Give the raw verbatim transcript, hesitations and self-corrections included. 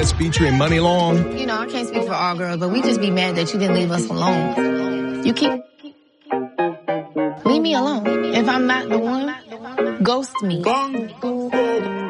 Girls featuring Money Long. You know, I can't speak for all girls, but we just be mad that you didn't leave us alone. You keep... Leave me alone. If I'm not the one, ghost me.